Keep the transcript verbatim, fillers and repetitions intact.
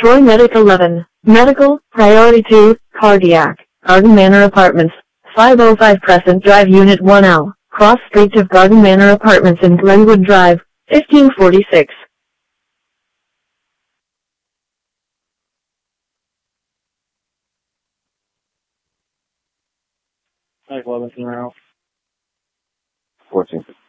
Troy Medic eleven, Medical, Priority two, Cardiac, Garden Manor Apartments, five oh five Crescent Drive Unit one L, Cross Street of Garden Manor Apartments in Glenwood Drive, fifteen forty-six. Mike Levinson Route. fourteen.